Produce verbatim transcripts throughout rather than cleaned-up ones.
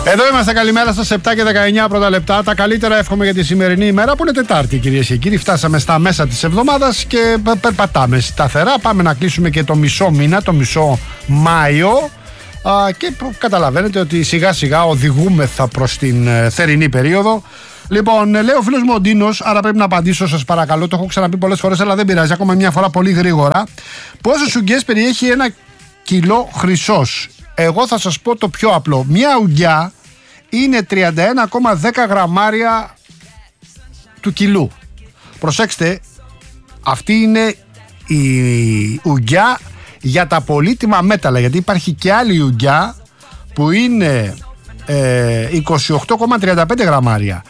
Εδώ είμαστε, καλημέρα σας, επτά και δεκαεννιά πρώτα λεπτά. Τα καλύτερα εύχομαι για τη σημερινή ημέρα που είναι Τετάρτη, κυρίες και κύριοι. Φτάσαμε στα μέσα της εβδομάδας και περπατάμε σταθερά. Πάμε να κλείσουμε και το μισό μήνα, το μισό Μάιο. Α, και καταλαβαίνετε ότι σιγά σιγά οδηγούμεθα προς την ε, θερινή περίοδο. Λοιπόν, λέει ο φίλος μου ο Ντίνος, άρα πρέπει να απαντήσω, σας παρακαλώ. Το έχω ξαναπεί πολλές φορές, αλλά δεν πειράζει. Ακόμα μια φορά πολύ γρήγορα. Πόσες ουγγιές περιέχει ένα κιλό χρυσός? Εγώ θα σας πω το πιο απλό. Μια ουγγιά είναι τριάντα ένα κόμμα δέκα γραμμάρια του κιλού. Προσέξτε, αυτή είναι η ουγγιά για τα πολύτιμα μέταλλα, γιατί υπάρχει και άλλη ουγγιά που είναι ε, είκοσι οκτώ κόμμα τριάντα πέντε γραμμάρια.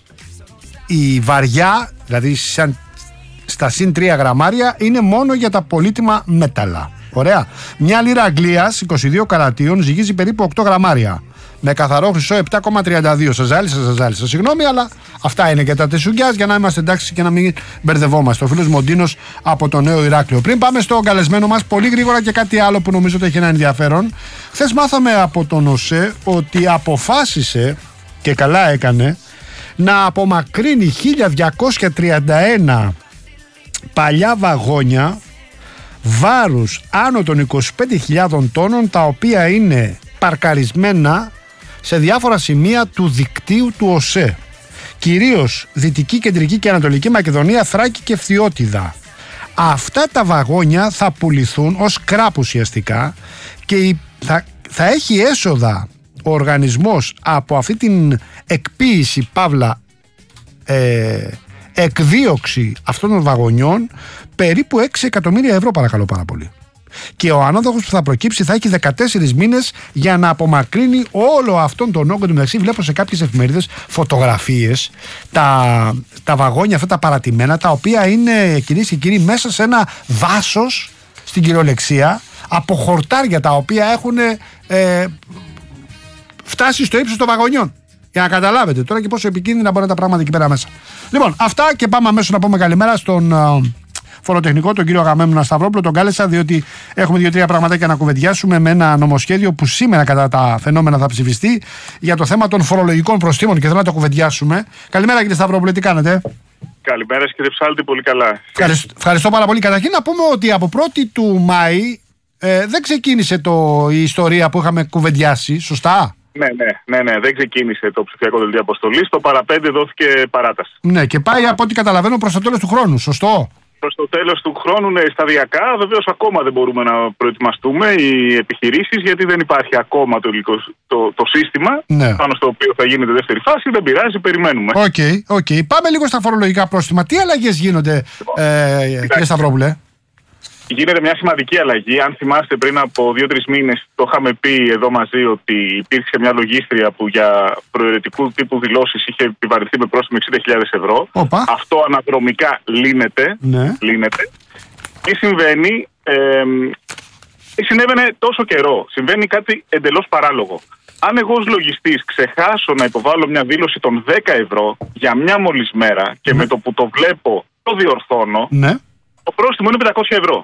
Η βαριά, δηλαδή σαν, στα συν τρία γραμμάρια, είναι μόνο για τα πολύτιμα μέταλλα. Ωραία. Μια λίρα Αγγλίας είκοσι δύο καρατίων ζυγίζει περίπου οκτώ γραμμάρια. Με καθαρό χρυσό επτά κόμμα τριάντα δύο. Σας ζάλισα, σας ζάλισα. Συγγνώμη, αλλά αυτά είναι και τα της ουγγιάς για να είμαστε εντάξει και να μην μπερδευόμαστε. Ο φίλος Μοντίνος από το Νέο Ηράκλειο. Πριν πάμε στο καλεσμένο μας, πολύ γρήγορα και κάτι άλλο που νομίζω ότι έχει ένα ενδιαφέρον. Χθες μάθαμε από τον ΟΣΕ ότι αποφάσισε, και καλά έκανε, να απομακρύνει χίλια διακόσια τριάντα ένα παλιά βαγόνια βάρους άνω των είκοσι πέντε χιλιάδες τόνων, τα οποία είναι παρκαρισμένα σε διάφορα σημεία του δικτύου του ΟΣΕ, κυρίως Δυτική, Κεντρική και Ανατολική Μακεδονία, Θράκη και Φθιώτιδα. Αυτά τα βαγόνια θα πουληθούν ως σκράπ ουσιαστικά και θα, θα έχει έσοδα ο οργανισμός από αυτή την εκποίηση παύλα ε, εκδίωξη αυτών των βαγονιών περίπου έξι εκατομμύρια ευρώ, παρακαλώ πάρα πολύ. Και ο ανάδοχος που θα προκύψει θα έχει δεκατέσσερις μήνες για να απομακρύνει όλο αυτόν τον όγκο. Του μεταξύ, βλέπω σε κάποιες εφημερίδες φωτογραφίες, τα, τα βαγόνια αυτά τα παρατημένα, τα οποία είναι, κυρίες και κύριοι, μέσα σε ένα δάσος, στην κυριολεξία, από χορτάρια τα οποία έχουν ε, φτάσει στο ύψος των βαγονιών. Για να καταλάβετε τώρα και πόσο επικίνδυνα μπορεί τα πράγματα εκεί πέρα μέσα. Λοιπόν, αυτά, και πάμε αμέσως να πούμε καλημέρα στον uh, φοροτεχνικό, τον κύριο Αγαμέμνονα Σταυρόπουλο. Τον κάλεσα διότι έχουμε δύο-τρία πραγματάκια να κουβεντιάσουμε με ένα νομοσχέδιο που σήμερα κατά τα φαινόμενα θα ψηφιστεί για το θέμα των φορολογικών προστίμων και θέλω να το κουβεντιάσουμε. Καλημέρα, κύριε Σταυρόπουλο, τι κάνετε? Καλημέρα, κύριε Ψάλτη, πολύ καλά. Ευχαριστώ, ευχαριστώ πάρα πολύ. Καταρχήν να πούμε ότι από πρώτη του Μάη ε, δεν ξεκίνησε το, η ιστορία που είχαμε κουβεντιάσει, σωστά? Ναι, ναι, ναι, ναι, δεν ξεκίνησε το ψηφιακό δελτίο αποστολής. Το παραπέντε δόθηκε παράταση. Ναι, και πάει από ό,τι καταλαβαίνω προς το τέλος του χρόνου, σωστό? Προς το τέλος του χρόνου, ναι, σταδιακά. Βεβαίως, ακόμα δεν μπορούμε να προετοιμαστούμε οι επιχειρήσεις, γιατί δεν υπάρχει ακόμα το, υλικό, το, το σύστημα, ναι, πάνω στο οποίο θα γίνεται δεύτερη φάση. Δεν πειράζει, περιμένουμε. Οκ, okay, okay. Πάμε λίγο στα φορολογικά πρόστιμα. Τι αλλαγές γίνονται, ε, κύριε Σταυρόπουλε? Γίνεται μια σημαντική αλλαγή. Αν θυμάστε, πριν από δύο-τρεις μήνες το είχαμε πει εδώ μαζί ότι υπήρξε μια λογίστρια που για προαιρετικού τύπου δηλώσεις είχε επιβαρυνθεί με πρόστιμο εξήντα χιλιάδες ευρώ. Οπα. Αυτό αναδρομικά λύνεται. Ναι. λύνεται. Τι συμβαίνει? Ε, συνέβαινε τόσο καιρό. Συμβαίνει κάτι εντελώς παράλογο. Αν εγώ ως λογιστής ξεχάσω να υποβάλω μια δήλωση των δέκα ευρώ για μια μόλις μέρα και ναι, με το που το βλέπω το διορθώνω, ναι, το πρόστιμο είναι πεντακόσια ευρώ.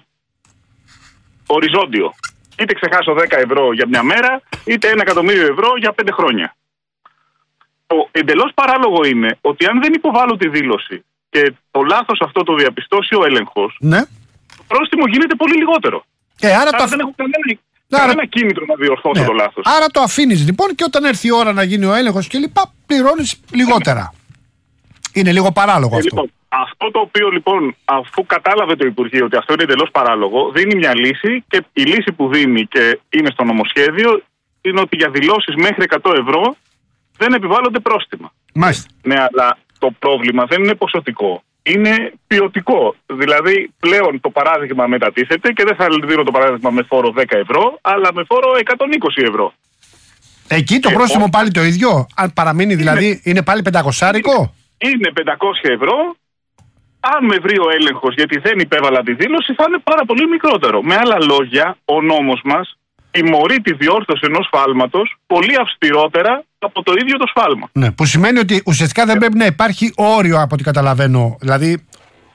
Οριζόντιο. Είτε ξεχάσω δέκα ευρώ για μια μέρα, είτε ένα εκατομμύριο ευρώ για πέντε χρόνια. Το εντελώς παράλογο είναι ότι αν δεν υποβάλω τη δήλωση και το λάθος αυτό το διαπιστώσει ο έλεγχος, ναι, το πρόστιμο γίνεται πολύ λιγότερο. Ε, άρα άρα το... δεν έχω κανένα, άρα... κανένα κίνητρο να διορθώσω, ναι, το λάθος. Άρα το αφήνεις λοιπόν, και όταν έρθει η ώρα να γίνει ο έλεγχος και λοιπά, πληρώνεις λιγότερα. Ναι. Είναι λίγο παράλογο ε, αυτό. Λοιπόν, αυτό το οποίο λοιπόν, αφού κατάλαβε το Υπουργείο ότι αυτό είναι εντελώς παράλογο, δίνει μια λύση, και η λύση που δίνει και είναι στο νομοσχέδιο είναι ότι για δηλώσεις μέχρι εκατό ευρώ δεν επιβάλλονται πρόστιμα. Μάλιστα. Ναι, αλλά το πρόβλημα δεν είναι ποσοτικό. Είναι ποιοτικό. Δηλαδή πλέον το παράδειγμα μετατίθεται και δεν θα δίνω το παράδειγμα με φόρο δέκα ευρώ, αλλά με φόρο εκατόν είκοσι ευρώ. Εκεί το και πρόστιμο ό... πάλι το ίδιο. Αν παραμείνει δηλαδή, είναι, είναι πάλι πεντακόσαρικο. Είναι πεντακόσια ευρώ. Αν με βρει ο έλεγχος γιατί δεν υπέβαλα τη δήλωση, θα είναι πάρα πολύ μικρότερο. Με άλλα λόγια, ο νόμος μας τιμωρεί τη διόρθωση ενός σφάλματος πολύ αυστηρότερα από το ίδιο το σφάλμα. Ναι, που σημαίνει ότι ουσιαστικά δεν πρέπει να υπάρχει όριο, από ό,τι καταλαβαίνω. Δηλαδή,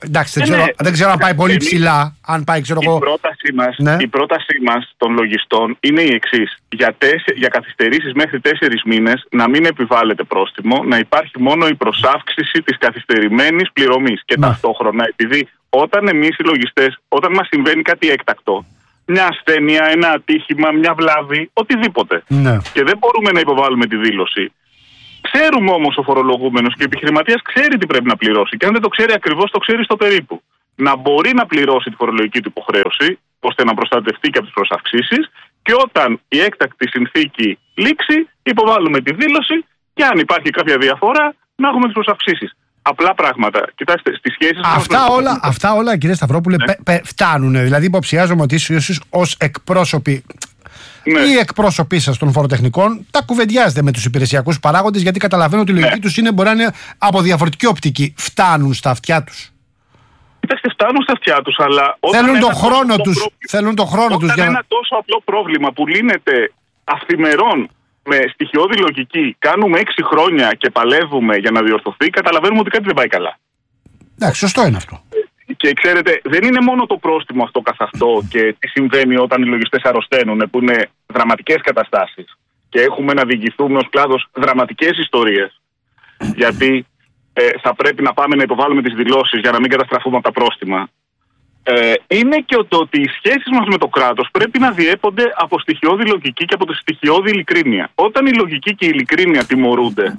εντάξει, δεν, ξέρω, δεν ξέρω αν πάει πολύ ψηλά. Αν πάει, ξέρω η, εγώ... πρότασή μας, ναι. η πρότασή μας των λογιστών είναι η εξής. Για, για καθυστερήσεις μέχρι τέσσερις μήνες να μην επιβάλλεται πρόστιμο, να υπάρχει μόνο η προσάυξηση της καθυστερημένης πληρωμής. Και ναι. ταυτόχρονα, επειδή όταν εμείς οι λογιστές, όταν μας συμβαίνει κάτι έκτακτο, μια ασθένεια, ένα ατύχημα, μια βλάβη, οτιδήποτε. Ναι. Και δεν μπορούμε να υποβάλουμε τη δήλωση. Ξέρουμε όμως ο φορολογούμενος και ο επιχειρηματίας ξέρει τι πρέπει να πληρώσει. Και αν δεν το ξέρει ακριβώς, το ξέρει στο περίπου. Να μπορεί να πληρώσει τη φορολογική του υποχρέωση, ώστε να προστατευτεί και από τις προσαυξήσεις. Και όταν η έκτακτη συνθήκη λήξει, υποβάλλουμε τη δήλωση. Και αν υπάρχει κάποια διαφορά, να έχουμε τις προσαυξήσεις. Απλά πράγματα. Κοιτάξτε, στις σχέσεις αυτά, μας... όλα, αυτά όλα, κύριε Σταυρόπουλε, ναι. πε, πε, φτάνουν. Δηλαδή, υποψιάζομαι ότι εσείς ως εκπρόσωποι ναι. ή εκπρόσωποι σας των φοροτεχνικών τα κουβεντιάζετε με τους υπηρεσιακούς παράγοντες, γιατί καταλαβαίνω ότι η λογική ναι. τους είναι, μπορεί να είναι από διαφορετική οπτική. Φτάνουν στα αυτιά τους. Κοιτάξτε, φτάνουν στα αυτιά τους, αλλά. Θέλουν τον χρόνο τους. Θέλουν τον χρόνο τους. Όταν ένα τόσο απλό πρόβλημα που λύνεται αυθημερών με στοιχειώδη λογική, κάνουμε έξι χρόνια και παλεύουμε για να διορθωθεί, καταλαβαίνουμε ότι κάτι δεν πάει καλά. Εντάξει, σωστό είναι αυτό. Και ξέρετε, δεν είναι μόνο το πρόστιμο αυτό καθ' αυτό και τι συμβαίνει όταν οι λογιστές αρρωσταίνουν, που είναι δραματικές καταστάσεις. Και έχουμε να διηγηθούμε ως κλάδος δραματικές ιστορίες. Γιατί ε, θα πρέπει να πάμε να υποβάλουμε τις δηλώσεις για να μην καταστραφούμε από τα πρόστιμα. Ε, είναι και το ότι οι σχέσεις μας με το κράτος πρέπει να διέπονται από στοιχειώδη λογική και από τη στοιχειώδη ειλικρίνεια. Όταν η λογική και η ειλικρίνεια τιμωρούνται,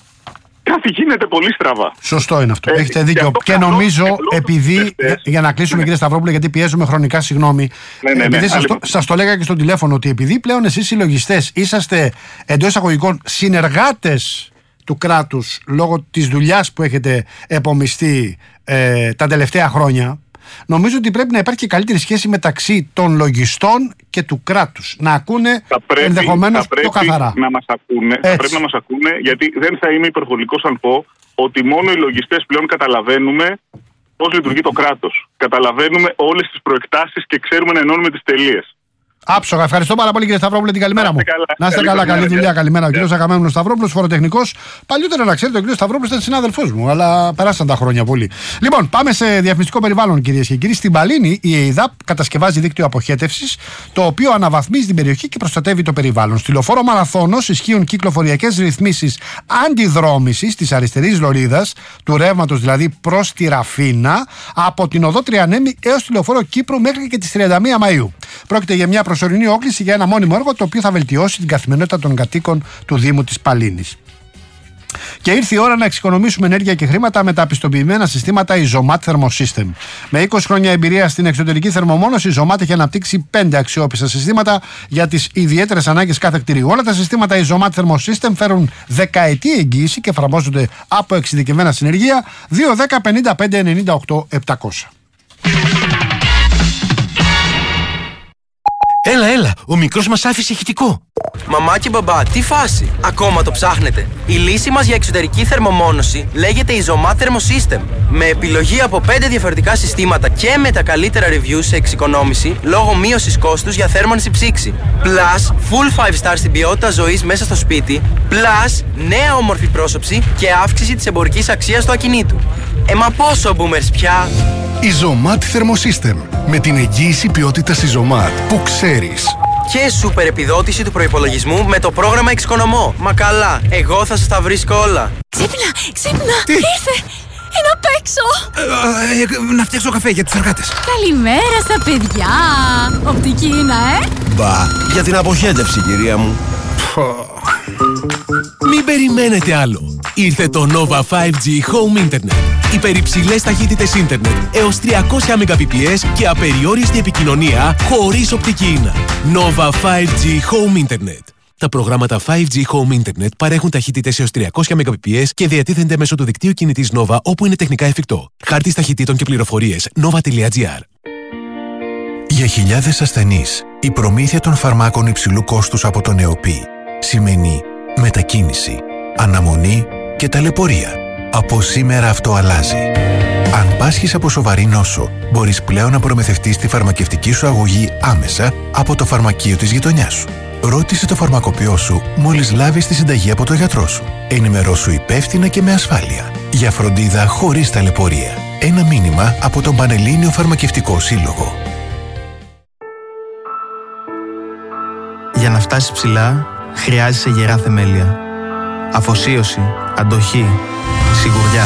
κάτι γίνεται πολύ στραβά. Σωστό είναι αυτό. Ε, Έχετε δίκιο. Και, και νομίζω, και επειδή. Για, για να κλείσουμε, ναι. κύριε Σταυρόπουλε, γιατί πιέζουμε χρονικά, συγγνώμη. Ναι, ναι, ναι, επειδή ναι, σας, σας το λέγα και στο τηλέφωνο, ότι επειδή πλέον εσείς οι λογιστές είσαστε εντός εισαγωγικών συνεργάτες του κράτους λόγω της δουλειάς που έχετε επομιστεί ε, τα τελευταία χρόνια. Νομίζω ότι πρέπει να υπάρχει και καλύτερη σχέση μεταξύ των λογιστών και του κράτους. Να ακούνε ενδεχομένως πιο καθαρά. Να μας ακούνε, θα πρέπει να μας ακούνε, γιατί δεν θα είμαι υπερβολικός αν πω ότι μόνο οι λογιστές πλέον καταλαβαίνουμε πώς λειτουργεί το κράτος. Καταλαβαίνουμε όλες τις προεκτάσεις και ξέρουμε να ενώνουμε τις τελείες. Άψογα. Ευχαριστώ πάρα πολύ, κύριε Σταυρόπουλε, την καλημέρα μου. Να είστε καλά, καλή δουλειά, καλημέρα. Ο κύριος Αγαμέμνος Σταυρόπουλος, φοροτεχνικός. Παλιότερα, να ξέρετε, ο κύριος Σταυρόπουλος ήταν συνάδελφός μου, αλλά περάσαν τα χρόνια πολύ. Λοιπόν, πάμε σε διαφημιστικό περιβάλλον, κυρίες και κύριοι. Στην Παλίνη, η ΕΙΔΑΠ κατασκευάζει δίκτυο αποχέτευσης, το οποίο αναβαθμίζει την περιοχή και προστατεύει το περιβάλλον. Στη λεωφόρο Μαραθώνος ισχύουν κυκλοφοριακές ρυθμίσεις αντιδρόμησης της αριστερής λωρίδας, του ρεύματος δηλαδή προς τη Ραφίνα, από την οδό Τριανέμη έως τη λεωφόρο Κύπρου μέχρι και τις τριάντα μία Μαΐου. Πρόκειται για μια προσωρινή όκληση για ένα μόνιμο έργο, το οποίο θα βελτιώσει την καθημερινότητα των κατοίκων του Δήμου της Παλίνης. Και ήρθε η ώρα να εξοικονομήσουμε ενέργεια και χρήματα με τα πιστοποιημένα συστήματα Isomat Thermosystem. Με είκοσι χρόνια εμπειρία στην εξωτερική θερμομόνωση, η Isomat έχει αναπτύξει πέντε αξιόπιστα συστήματα για τις ιδιαίτερες ανάγκες κάθε κτηρίου. Όλα τα συστήματα Isomat Thermosystem φέρουν δεκαετή εγγύηση και εφαρμόζονται από εξειδικευμένα συνεργεία. Δύο δέκα πενήντα πέντε ενενήντα οκτώ επτακόσια. Έλα, έλα, ο μικρός μας άφησε ηχητικό. Μαμά και μπαμπά, τι φάση, ακόμα το ψάχνετε? Η λύση μας για εξωτερική θερμομόνωση λέγεται Isomat Thermosystem. Με επιλογή από πέντε διαφορετικά συστήματα και με τα καλύτερα reviews σε εξοικονόμηση λόγω μείωσης κόστους για θέρμανση ψήξη. Plus, full five star στην ποιότητα ζωής μέσα στο σπίτι. Plus, νέα όμορφη πρόσωψη και αύξηση της εμπορικής αξίας του ακινήτου. Ε, μα πόσο boomers πια! Isomat Thermosystem. Με την εγγύηση ποιότητας Isomat που ξέρεις. Και σούπερ επιδότηση του προϋπολογισμού με το πρόγραμμα Εξοικονομώ. Μα καλά, εγώ θα σας τα βρίσκω όλα. Ξύπνα, ξύπνα, Τι? ήρθε! Είναι απ' έξω! Ε, ε, να φτιάξω καφέ για τους εργάτες. Καλημέρα στα παιδιά! Οπτική είναι, ε! Μπα, για την αποχέτευση, κυρία μου. Μην περιμένετε άλλο. Ήρθε το Nova φάιβ τζι Home Internet. Υπερυψηλές ταχύτητες ίντερνετ έως τριακόσια Mbps και απεριόριστη επικοινωνία χωρίς οπτική ίνα. Nova φάιβ τζι Home Internet. Τα προγράμματα φάιβ τζι Home Internet παρέχουν ταχύτητες έως τριακόσια Mbps και διατίθενται μέσω του δικτύου κινητής Nova όπου είναι τεχνικά εφικτό. Χάρτης ταχυτήτων και πληροφορίες nova τελεία gr. Για χιλιάδες ασθενείς, η προμήθεια των φαρμάκων υψηλού κόστους από τον ΕΟΠΗ σημαίνει μετακίνηση, αναμονή και ταλαιπωρία. Από σήμερα αυτό αλλάζει. Αν πάσχεις από σοβαρή νόσο, μπορείς πλέον να προμηθευτείς τη φαρμακευτική σου αγωγή άμεσα από το φαρμακείο της γειτονιάς σου. Ρώτησε το φαρμακοποιό σου μόλις λάβεις τη συνταγή από το γιατρό σου. Ενημερώσου υπεύθυνα και με ασφάλεια. Για φροντίδα χωρίς ταλαιπωρία. Ένα μήνυμα από τον Πανελλήνιο Φαρμακευτικό Σύλλογο. Για να φτάσει ψηλά, χρειάζεσαι γερά θεμέλια. Αφοσίωση, αντοχή, σιγουριά.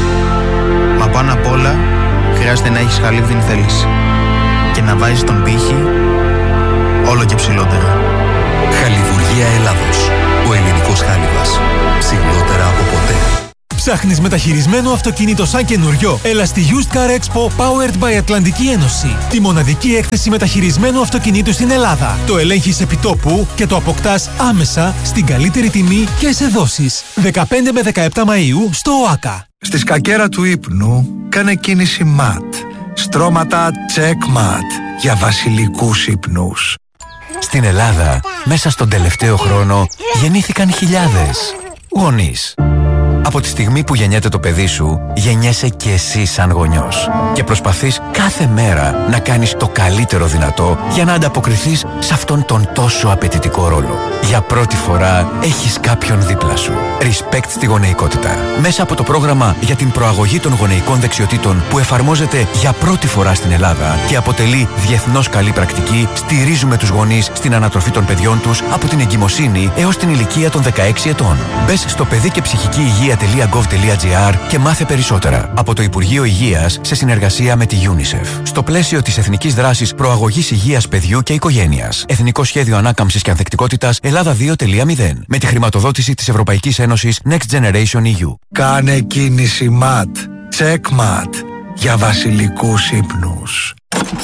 Μα πάνω απ' όλα, χρειάζεται να έχεις χαλίβδιν θέληση. Και να βάζεις τον πύχη όλο και ψηλότερα. Χαλιβουργία Ελλάδος. Ο ελληνικός χάλιβας. Ψηλότερα από ποτέ. Ψάχνεις μεταχειρισμένο αυτοκίνητο σαν καινούριο? Έλα στη Used Car Expo Powered by Ατλαντική Ένωση. Τη μοναδική έκθεση μεταχειρισμένου αυτοκινήτου στην Ελλάδα. Το ελέγχεις επί τόπου και το αποκτάς άμεσα στην καλύτερη τιμή και σε δόσεις. δεκαπέντε με δεκαεπτά Μαΐου στο ΟΑΚΑ. Στη σκακέρα του ύπνου κάνε κίνηση ματ. Στρώματα check mat για βασιλικούς ύπνους. Στην Ελλάδα, μέσα στον τελευταίο χρόνο, γεννήθηκαν χιλιάδες γονείς. Από τη στιγμή που γεννιέται το παιδί σου, γεννιέσαι και εσύ σαν γονιός. Και προσπαθείς κάθε μέρα να κάνεις το καλύτερο δυνατό για να ανταποκριθείς σε αυτόν τον τόσο απαιτητικό ρόλο. Για πρώτη φορά έχεις κάποιον δίπλα σου. Respect στη γονεϊκότητα. Μέσα από το πρόγραμμα για την προαγωγή των γονεϊκών δεξιοτήτων που εφαρμόζεται για πρώτη φορά στην Ελλάδα και αποτελεί διεθνώς καλή πρακτική, στηρίζουμε τους γονείς στην ανατροφή των παιδιών τους από την εγκυμοσύνη έως την ηλικία των δεκαέξι ετών. Μπες στο παιδί και ψυχική υγεία .gov.gr και μάθε περισσότερα από το Υπουργείο Υγείας σε συνεργασία με τη UNICEF. Στο πλαίσιο της Εθνικής Δράσης Προαγωγής Υγείας Παιδιού και Οικογένειας. Εθνικό Σχέδιο Ανάκαμψης και Ανθεκτικότητας Ελλάδα δύο κόμμα μηδέν. Με τη χρηματοδότηση της Ευρωπαϊκής Ένωσης Next Generation ι γιου. Κάνε κίνηση ματ. Check mat για βασιλικούς ύπνους.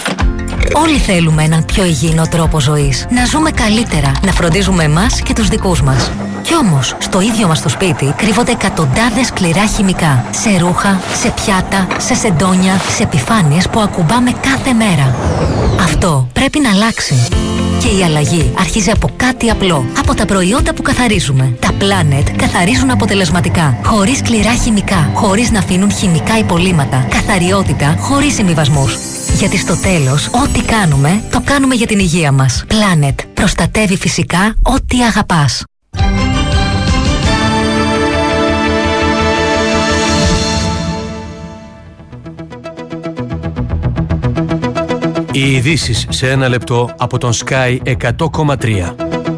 Όλοι θέλουμε έναν πιο υγιεινό τρόπο ζωής. Να ζούμε καλύτερα, να φροντίζουμε εμάς και τους δικούς μας. Κι όμως, στο ίδιο μας το σπίτι κρύβονται εκατοντάδες σκληρά χημικά. Σε ρούχα, σε πιάτα, σε σεντόνια, σε επιφάνειες που ακουμπάμε κάθε μέρα. Αυτό πρέπει να αλλάξει. Και η αλλαγή αρχίζει από κάτι απλό. Από τα προϊόντα που καθαρίζουμε. Τα Planet καθαρίζουν αποτελεσματικά. Χωρίς σκληρά χημικά. Χωρίς να αφήνουν χημικά υπολείμματα. Καθαριότητα χωρίς συμβιβασμούς. Γιατί στο τέλος, ό,τι κάνουμε, το κάνουμε για την υγεία μας. Planet. Προστατεύει φυσικά ό,τι αγαπάς. Οι ειδήσεις σε ένα λεπτό από τον Sky εκατό κόμμα τρία.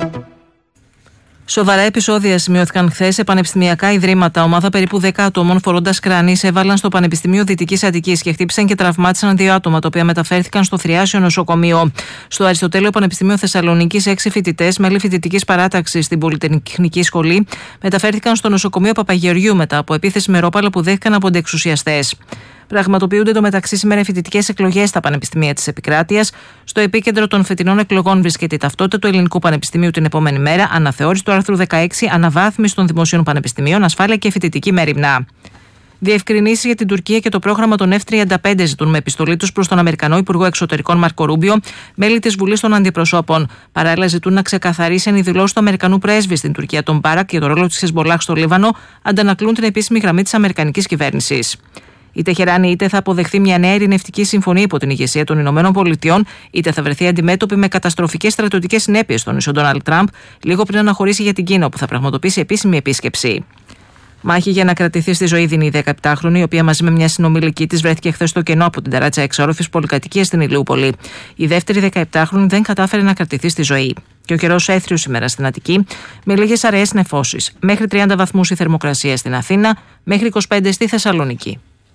Σοβαρά επεισόδια σημειώθηκαν χθες σε πανεπιστημιακά ιδρύματα. Ομάδα περίπου δέκα ατόμων φορώντας κράνης έβαλαν στο Πανεπιστημίο Δυτικής Αττικής και χτύπησαν και τραυμάτισαν δύο άτομα, τα οποία μεταφέρθηκαν στο Θριάσιο Νοσοκομείο. Στο Αριστοτέλειο Πανεπιστημίο Θεσσαλονίκης, έξι φοιτητές, μέλη φοιτητικής παράταξης στην Πολυτεχνική Σχολή, μεταφέρθηκαν στο νοσοκομείο Παπαγεωργιού μετά από επίθεση με ρόπαλα που δέχτηκαν από αντεξουσιαστές. Πραγματοποιούνται το μεταξύ σήμερα φοιτητικές εκλογές στα πανεπιστημία της επικράτειας. Στο επίκεντρο των φετινών εκλογών βρίσκεται η ταυτότητα του Ελληνικού Πανεπιστημίου την επόμενη μέρα, αναθεώρηση του άρθρου δεκαέξι, αναβάθμιση των δημοσίων πανεπιστημίων, ασφάλεια και φοιτητική μέριμνα. Διευκρινήσεις για την Τουρκία και το πρόγραμμα των εφ τριάντα πέντε ζητούν με επιστολή τους προς τον Αμερικανό Υπουργό Εξωτερικών Μάρκο Ρούμπιο, μέλη της Βουλής των Αντιπροσώπων. Παράλληλα, ζητούν να ξεκαθαρίσει αν οι δηλώσεις του Αμερικανού πρέσβη στην Τουρκία, τον Μπάρακ, για το ρόλο της Χεσμολάχ στο Λίβανο αντανακλούν την επίσημη γραμμή της Αμερικανικής κυβέρνησης. Η Τεχεράνη είτε θα αποδεχθεί μια νέα ειρηνευτική συμφωνία υπό την ηγεσία των Ηνωμένων Πολιτειών, είτε θα βρεθεί αντιμέτωπη με καταστροφικές στρατιωτικές συνέπειες στον ίσο Ντόναλντ Τραμπ, λίγο πριν αναχωρήσει για την Κίνα, όπου θα πραγματοποιήσει επίσημη επίσκεψη. Μάχη για να κρατηθεί στη ζωή δίνει η δεκαεπτάχρονη, η οποία μαζί με μια συνομιλική της βρέθηκε χθες στο κενό από την ταράτσα εξόρροφης πολυκατοικίας στην Ηλιούπολη. Η δεύτερη δεκαεπτάχρονη δεν κατάφερε να κρατηθεί στη ζωή. Και ο καιρός έθριος σήμερα στην Αττική, με λίγες αραιές νεφώσεις. Μέχρι τριάντα βαθμούς η θερμοκρασία στην Αθήνα, μέχρι είκοσι πέντε στη Θεσσαλονίκη.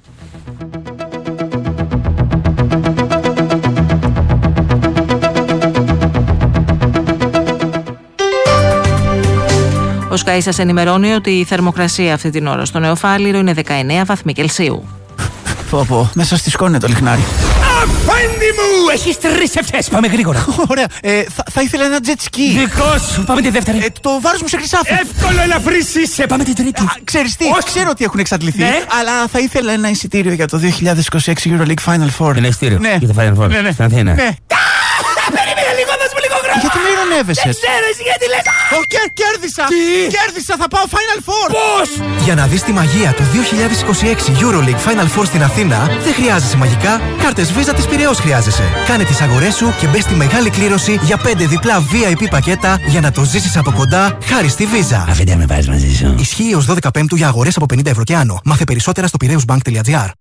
Ο Sky σας ενημερώνει ότι η θερμοκρασία αυτή την ώρα στο Νεοφάλιρο είναι δεκαεννέα βαθμοί Κελσίου. Πω πω, μέσα στη σκόνη το λιχνάρι. Αφέντη μου! Έχεις τρεις ευτές, πάμε γρήγορα. Ωραία, ε, θα, θα ήθελα ένα jet ski. Δικό σου, πάμε τη δεύτερη. Ε, το βάρος μου σε χρυσάφι. Εύκολο, ελαφρύς είσαι, πάμε την τρίτη. Α, ξέρεις τι, Όχι. ξέρω ότι έχουν εξαντληθεί, Ναι. αλλά θα ήθελα ένα εισιτήριο για το δύο χιλιάδες είκοσι έξι EuroLeague Final Four. Ένα εισιτήριο Ναι. για το Final Four Ναι, ναι. στην Αθήνα. Ναι. Περίμενε λίγο, δώσ' μου λίγο αυτόγραφο! Γιατί με ειρωνεύεσαι? Δεν ξέρω, εσύ γιατί λες. Ω, κέρ, κέρδισα! Τι? Κέρδισα, θα πάω Final Four! Πώς? Για να δεις τη μαγεία του δύο χιλιάδες είκοσι έξι EuroLeague Final Four στην Αθήνα, δεν χρειάζεσαι μαγικά, κάρτες Visa της Πειραιώς χρειάζεσαι. Κάνε τις αγορές σου και μπες στη μεγάλη κλήρωση για πέντε διπλά βι άι πι πακέτα για να το ζήσεις από κοντά χάρη στη Visa. Αφέντε με πάρεις μαζί σου. Ισχύει ως δώδεκα Πέμπτου για αγορές από πενήντα ευρώ και άνω. Μάθε περισσότερα στο πειραιώσμπανκ τελεία τζι άρ.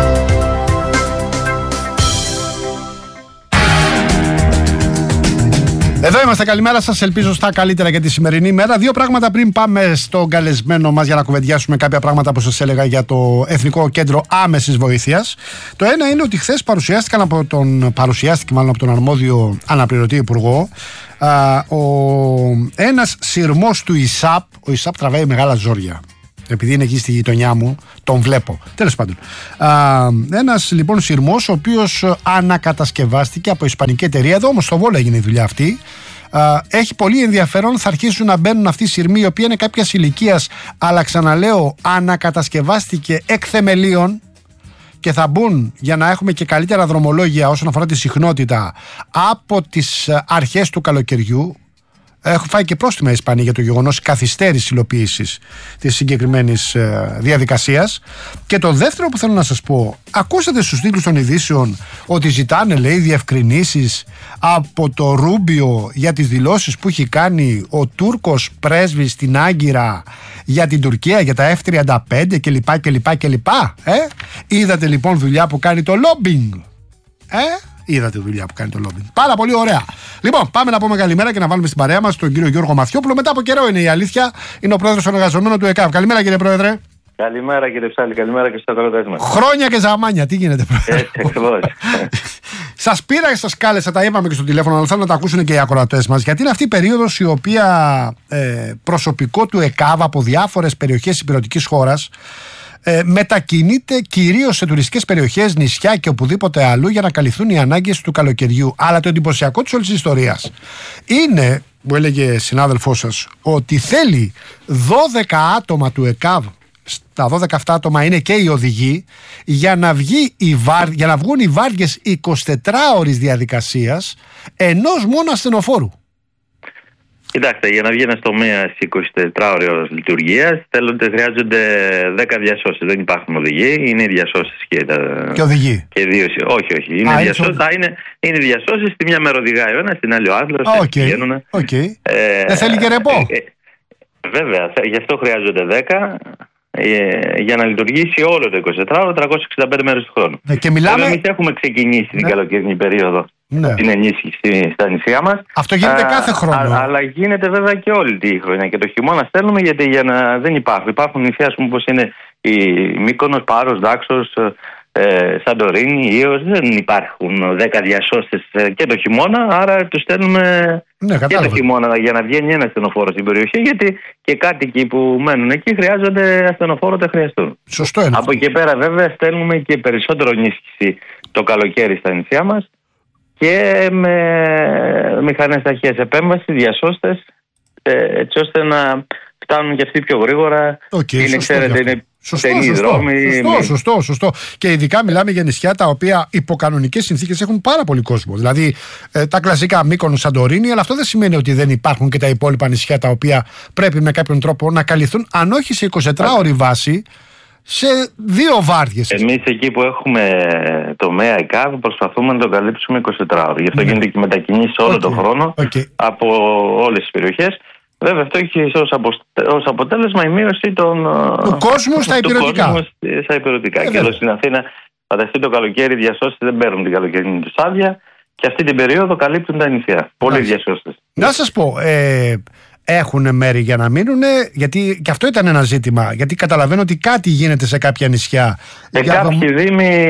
Εδώ είμαστε, καλημέρα σας. Ελπίζω στα καλύτερα για τη σημερινή μέρα. Δύο πράγματα πριν πάμε στον καλεσμένο μας για να κουβεντιάσουμε κάποια πράγματα που σας έλεγα για το Εθνικό Κέντρο Άμεσης Βοήθειας. Το ένα είναι ότι χθες παρουσιάστηκαν από τον, παρουσιάστηκε μάλλον από τον αρμόδιο αναπληρωτή υπουργό α, ο, ένας σειρμός του ΙΣΑΠ. Ο ΙΣΑΠ τραβάει μεγάλα ζόρια. Επειδή είναι εκεί στη γειτονιά μου, τον βλέπω. Τέλος πάντων. Α, ένας λοιπόν σειρμός, ο οποίος ανακατασκευάστηκε από ισπανική εταιρεία. Εδώ όμως στο Βόλο έγινε η δουλειά αυτή. Α, έχει πολύ ενδιαφέρον. Θα αρχίσουν να μπαίνουν αυτοί οι σειρμοί, οι οποίοι είναι κάποιας ηλικίας, αλλά ξαναλέω, ανακατασκευάστηκε εκ θεμελίων. Και θα μπουν για να έχουμε και καλύτερα δρομολόγια όσον αφορά τη συχνότητα από τις αρχές του καλοκαιριού. Έχουν φάει και πρόστιμα οι Ισπανοί για το γεγονός καθυστέρησης υλοποίησης της συγκεκριμένης ε, διαδικασίας. Και το δεύτερο που θέλω να σας πω, ακούσατε στους τίτλους των ειδήσεων ότι ζητάνε, λέει, διευκρινήσεις από το Ρούμπιο για τις δηλώσεις που έχει κάνει ο Τούρκος πρέσβης στην Άγκυρα για την Τουρκία, για τα εφ τριάντα πέντε κλπ. κλπ, κλπ. Ε? Είδατε λοιπόν δουλειά που κάνει το lobbying. Ε? Είδατε δουλειά που κάνει το lobbying. Πάρα πολύ ωραία. Λοιπόν, πάμε να πούμε καλημέρα και να βάλουμε στην παρέα μας τον κύριο Γιώργο Μαθιόπουλο. Μετά από καιρό είναι η αλήθεια. Είναι ο πρόεδρος των εργαζομένων του ΕΚΑΒ. Καλημέρα, κύριε Πρόεδρε. Καλημέρα, κύριε Ψάλη. Καλημέρα και στους ακροατές μας. Χρόνια και ζαμάνια. Τι γίνεται, Πρόεδρε? Έτσι, ακριβώς. Σας πήρα και σας κάλεσα, τα είπαμε και στο τηλέφωνο, αλλά θέλω να τα ακούσουν και οι ακροατές μας. Γιατί είναι αυτή η περίοδος η οποία ε, προσωπικό του ΕΚΑΒ από διάφορες περιοχές της ηπειρωτικής χώρας Ε, μετακινείται κυρίως σε τουριστικές περιοχές, νησιά και οπουδήποτε αλλού για να καλυφθούν οι ανάγκες του καλοκαιριού. Αλλά το εντυπωσιακό της όλης της ιστορίας είναι, μου έλεγε συνάδελφός σας, ότι θέλει δώδεκα άτομα του ΕΚΑΒ, τα δώδεκα αυτά άτομα είναι και οι οδηγοί, για να, βγει η βάρ, για να βγουν οι βάρδιες εικοσιτετράωρης διαδικασίας ενός μόνο ασθενοφόρου. Κοιτάξτε, για να βγει ένα τομέα εικοσιτετράωρης λειτουργίας, χρειάζονται δέκα διασώσεις. Δεν υπάρχουν οδηγοί, είναι οι διασώσεις και τα. Και οδηγοί. Και δύο, όχι, όχι. Είναι, διασώσεις, είναι... είναι, είναι διασώσεις, τη μια μέρα οδηγάει ο ένας, την άλλη ο άλλος. Okay. Okay. Ε, Δεν θέλει και ρεπό. Ε, ε, βέβαια, γι' αυτό χρειάζονται δέκα. Ε, για να λειτουργήσει όλο το εικοσιτετράωρο, τριακόσιες εξήντα πέντε μέρες του χρόνου. Ναι, και μιλάμε... Εμείς έχουμε ξεκινήσει ναι. την καλοκαιρινή περίοδο, ναι. την ενίσχυση στα νησιά μας. Αυτό γίνεται α, κάθε χρόνο. Α, αλλά γίνεται βέβαια και όλη τη χρονιά. Και το χειμώνα στέλνουμε γιατί για να δεν υπάρχουν. Υπάρχουν νησιά όπως είναι η Μύκονος, Πάρος, Δάξος, ε, Σαντορίνη, Ήος. Δεν υπάρχουν δέκα διασώστες και το χειμώνα, άρα τους στέλνουμε ναι, και το χειμώνα για να βγαίνει ένα ασθενοφόρο στην περιοχή, γιατί και κάτοικοι που μένουν εκεί χρειάζονται ασθενοφόρο όταν χρειαστούν. Σωστό είναι. Από εκεί πέρα βέβαια στέλνουμε και περισσότερο ενίσχυση το καλοκαίρι στα νησιά μας και με μηχανές ταχείας επέμβασης, διασώστες, έτσι ώστε να φτάνουν και αυτοί πιο γρήγορα. Okay, είναι, ξέρετε, είναι Σωστό, σωστό, δρόμοι, σωστό, μη... σωστό, σωστό. Και ειδικά μιλάμε για νησιά τα οποία υπό κανονικές συνθήκες έχουν πάρα πολύ κόσμο. Δηλαδή ε, τα κλασικά Μύκονος, Σαντορίνη, αλλά αυτό δεν σημαίνει ότι δεν υπάρχουν και τα υπόλοιπα νησιά τα οποία πρέπει με κάποιον τρόπο να καλυφθούν, αν όχι σε εικοσιτετράωρη βάση, σε δύο βάρδιες. Εμείς εκεί που έχουμε τομέα ΕΚΑΒ προσπαθούμε να το καλύψουμε εικοσιτετράωρη. Γι' αυτό ναι. γίνεται και μετακινήσεις όλο okay. τον χρόνο okay. από όλες τις περιοχές. Βέβαια, αυτό έχει ως, απο, ως αποτέλεσμα η μείωση των, του κόσμου στα υπηρετικά. Στα υπηρετικά. Και εδώ στην Αθήνα, φανταστείτε το καλοκαίρι, οι διασώστες δεν παίρνουν την καλοκαιρινή τους άδεια και αυτή την περίοδο καλύπτουν τα νησιά. Πολλοί διασώστες. Να σας πω, ε, έχουν μέρη για να μείνουν, γιατί και αυτό ήταν ένα ζήτημα. Γιατί καταλαβαίνω ότι κάτι γίνεται σε κάποια νησιά. Και για κάποιοι δο... δήμοι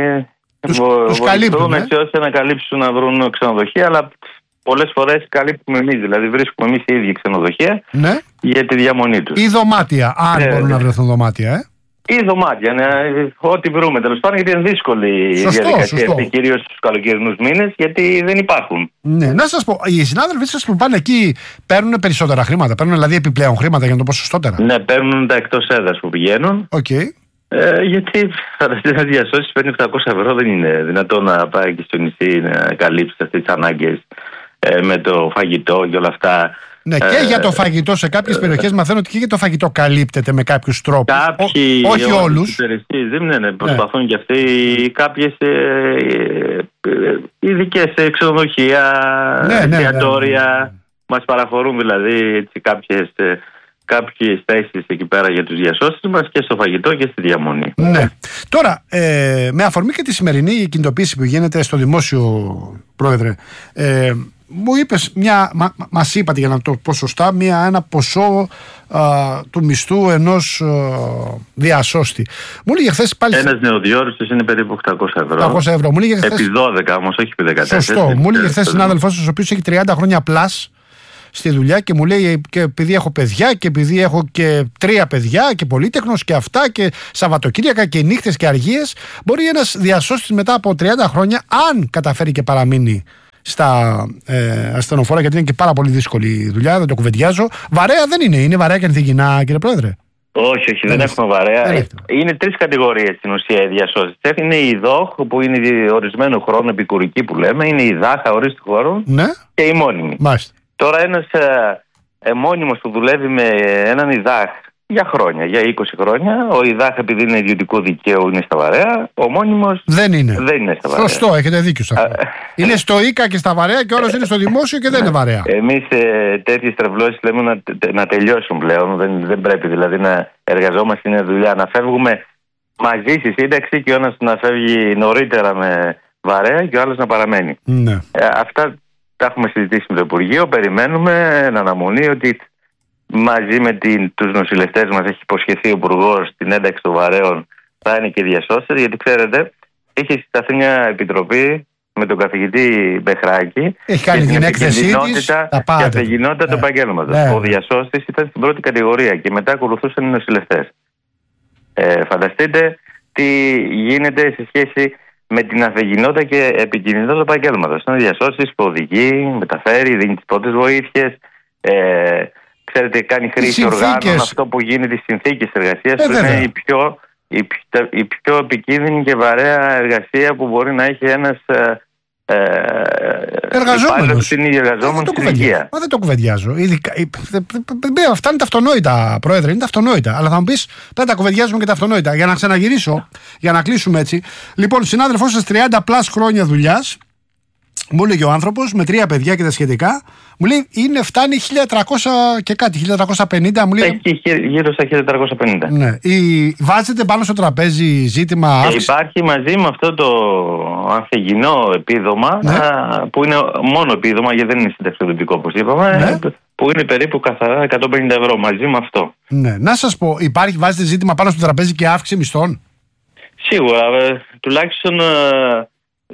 τους, βο... τους καλύπτουν ε? έτσι ώστε να καλύψουν να βρουν ξενοδοχεία, αλλά πολλές φορές καλύπτουμε εμείς, δηλαδή βρίσκουμε εμείς οι ίδιοι ξενοδοχεία ναι. για τη διαμονή τους. Ή δωμάτια, αν ε, μπορούν να βρεθούν δωμάτια, ε. Ή δωμάτια, ναι, ό,τι βρούμε τέλος πάντων, γιατί είναι δύσκολη η διαδικασία αυτή, κυρίως στους καλοκαιρινούς μήνες, γιατί δεν υπάρχουν. Ναι, να σας πω, οι συνάδελφοι σας που πάνε εκεί παίρνουν περισσότερα χρήματα, παίρνουν δηλαδή επιπλέον χρήματα για να το πω σωστότερα. Ναι, παίρνουν τα εκτός έδρας που πηγαίνουν. Okay. Ε, γιατί φανταστείτε να διασώσεις παίρνει επτακόσια ευρώ, δεν είναι δυνατό να πάει και στο νησί να καλύψει αυτές τις ανάγκες ε, με το φαγητό και όλα αυτά. Ναι, και ε, για το φαγητό σε κάποιες ε, περιοχές μαθαίνω ότι και για το φαγητό καλύπτεται με κάποιους τρόπους. Κάποιοι, Ό, όχι όλους. Ναι, ναι, προσπαθούν ναι. και αυτοί κάποιες ε, ε, ειδικές ξενοδοχεία, ναι, εστιατόρια. Ναι, ναι, ναι. Μας παραχωρούν δηλαδή έτσι, κάποιες, ε, κάποιες θέσεις εκεί πέρα για τους διασώσεις μας και στο φαγητό και στη διαμονή. Ναι. Τώρα, ε, με αφορμή και τη σημερινή κινητοποίηση που γίνεται στο δημόσιο, πρόεδρε, ε, μου είπες μια, μα, μας είπατε για να το πω σωστά, μια, ένα ποσό α, του μισθού ενός α, διασώστη. Μου έλεγε χθες πάλι. Ένας νεοδιόριστος είναι περίπου οκτακόσια ευρώ. οκτακόσια ευρώ. Μου έλεγε χθες. Επί δώδεκα όμως, όχι επί δεκατέσσερα. Σωστό. Μου έλεγε χθες συνάδελφός σας, ο οποίος έχει τριάντα χρόνια πλάς στη δουλειά και μου λέει και επειδή έχω παιδιά και επειδή έχω και τρία παιδιά και πολύτεχνος και αυτά και Σαββατοκύριακα και νύχτες και αργίες, μπορεί ένας διασώστης μετά από τριάντα χρόνια, αν καταφέρει και παραμείνει στα ε, ασθενοφόρα, γιατί είναι και πάρα πολύ δύσκολη η δουλειά, δεν το κουβεντιάζω. Βαρέα δεν είναι, είναι βαρέα και ανθυγινά, κύριε Πρόεδρε. Όχι, όχι, δεν, δεν έχουμε βαρέα. Δεν είναι τρεις κατηγορίες στην ουσία οι διασώσεις. Είναι η ΔΟΧ που είναι ορισμένου χρόνου επικουρική που λέμε, είναι η ΔΑΧ ορίστου χώρου ναι. και η μόνιμη. Μάλιστα. Τώρα ένας ε, ε, μόνιμος που δουλεύει με έναν ΙΔΑΧ για χρόνια, για είκοσι χρόνια, ο ΙΔΑΧ επειδή είναι ιδιωτικό δικαίου είναι στα βαρέα, ο μόνιμος δεν είναι, δεν είναι στα βαρέα. Σωστό, έχετε δίκιο σε αυτό. Είναι στο ΙΚΑ και στα βαρέα και όλος είναι στο δημόσιο και δεν είναι βαρέα. Εμείς ε, τέτοιες τρευλώσεις λέμε να, να τελειώσουν πλέον, δεν, δεν πρέπει δηλαδή να εργαζόμαστε, είναι δουλειά, να φεύγουμε μαζί στη σύνταξη και ο ένας να φεύγει νωρίτερα με βαρέα και ο άλλος να παραμένει. Ναι. Ε, αυτά τα έχουμε συζητήσει με το Υπουργείο, περιμένουμε εν αναμονή ότι μαζί με την, τους νοσηλευτές μας έχει υποσχεθεί ο Υπουργός την ένταξη των βαρέων θα είναι και διασώστεροι, γιατί ξέρετε έχει συσταθεί μια επιτροπή με τον καθηγητή Μπεχράκη. Έχει κάνει την έκθεσή της, τα πάντα. Και αφηγηνότητα του επαγγέλματος. Ο διασώστης ήταν στην πρώτη κατηγορία και μετά ακολουθούσαν οι νοσηλευτές. Ε, φανταστείτε τι γίνεται σε σχέση με την αφεγγινότητα και επικοινωνία του επαγγέλματος. Είναι διασώσεις που οδηγεί, μεταφέρει, δίνει τις πρώτες βοήθειες. Ε, ξέρετε, κάνει χρήση οργάνων. Αυτό που γίνεται στις συνθήκες εργασίας ε, που είναι η πιο, η, η πιο επικίνδυνη και βαρέα εργασία που μπορεί να έχει ένας ε, εργαζόμενος στην εργαζόμενο στην υγεία. Μα δεν το κουβεντιάζω. Ειδικά, αυτά είναι τα αυτονόητα, Πρόεδρε, είναι τα αυτονόητα. Αλλά θα μου πεις, πρέπει να τα κουβεντιάζουμε και τα αυτονόητα. Για να ξαναγυρίσω, για να κλείσουμε έτσι. Λοιπόν, συνάδελφός σας τριάντα πλας χρόνια δουλειάς, μου έλεγε ο άνθρωπος με τρία παιδιά και τα σχετικά, μου λέει είναι φτάνει χίλια τριακόσια και κάτι, χίλια τριακόσια πενήντα. Μου λέει, έχει γύρω στα χίλια τριακόσια πενήντα. Ναι. Η, βάζετε πάνω στο τραπέζι ζήτημα αύξηση. Υπάρχει μαζί με αυτό το ανθυγινό επίδομα, ναι. α, που είναι μόνο επίδομα γιατί δεν είναι συνταξιοδοτικό όπως είπαμε, ναι. που είναι περίπου καθαρά εκατόν πενήντα ευρώ μαζί με αυτό. Ναι. Να σας πω, υπάρχει, βάζετε ζήτημα πάνω στο τραπέζι και αύξηση μισθών. Σίγουρα, ε, τουλάχιστον... Ε,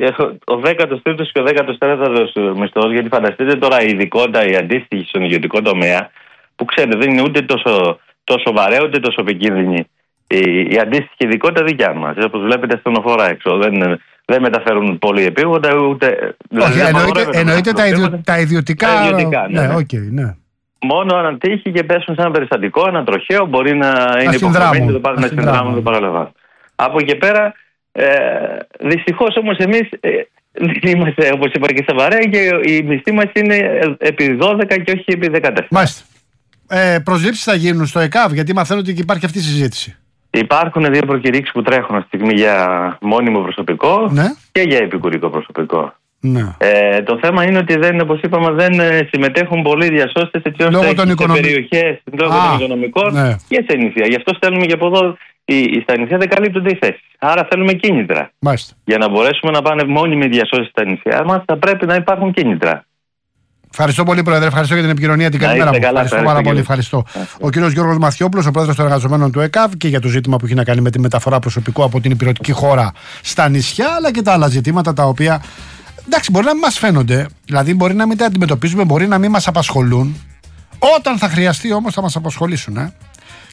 ο δέκατος τρίτος και ο δέκατος τέταρτος μισθός, γιατί φανταστείτε τώρα η ειδικότητα, η αντίστοιχη στον ιδιωτικό τομέα, που ξέρετε δεν είναι ούτε τόσο, τόσο βαρέα ούτε τόσο επικίνδυνη. Η, η αντίστοιχη ειδικότητα δικιά μας. Όπως βλέπετε ασθενοφόρα έξω. Δεν, δεν μεταφέρουν πολύ επίγοντα ούτε. Όχι, δηλαδή, εννοείται, εννοείται τα, ιδιο, τα ιδιωτικά. Τα ιδιωτικά ναι, ναι, ναι. Okay, ναι. Μόνο αν τύχει και πέσουν σε ένα περιστατικό, ένα τροχαίο, μπορεί να είναι υποχρεωμένοι να το πάρουν στην δράμμα, το παραλαμβάνουν. Από εκεί πέρα. Ε, δυστυχώς όμως εμείς ε, δεν είμαστε όπως είπα και στα βαρέα και η μισθή μας είναι επί δώδεκα και όχι επί δεκατέσσερα. Μάλιστα. Ε, προσλήψεις θα γίνουν στο ΕΚΑΒ γιατί μαθαίνω ότι υπάρχει αυτή η συζήτηση. Υπάρχουν δύο προκηρύξεις που τρέχουν αυτή τη στιγμή για μόνιμο προσωπικό ναι. και για επικουρικό προσωπικό. Ναι. Ε, το θέμα είναι ότι δεν, όπως είπαμε, δεν συμμετέχουν πολλοί διασώστες έτσι ώστε σε οικονομι... περιοχές λόγω των οικονομικών ναι. και σε νησιά. Γι' αυτό στέλνουμε και από εδώ. Στα νησιά δεν καλύπτονται οι θέσεις. Άρα θέλουμε κίνητρα. Μάλιστα. Για να μπορέσουμε να πάνε μόνιμοι διασώσεις στα νησιά μας, θα πρέπει να υπάρχουν κίνητρα. Ευχαριστώ πολύ, Πρόεδρε. Ευχαριστώ για την επικοινωνία. Την καλημέρα μου. Ευχαριστώ πάρα πολύ. Ευχαριστώ. Ο κύριος Γιώργος Μαθιόπουλος, ο πρόεδρος των εργαζομένων του ΕΚΑΒ, και για το ζήτημα που έχει να κάνει με τη μεταφορά προσωπικού από την υπηρετική χώρα στα νησιά, αλλά και τα άλλα ζητήματα τα οποία. Εντάξει, μπορεί να μην μας φαίνονται, δηλαδή μπορεί να μην τα αντιμετωπίζουμε, μπορεί να μην μας απασχολούν. Όταν θα χρειαστεί όμως θα μας απασχολήσουν. Ε.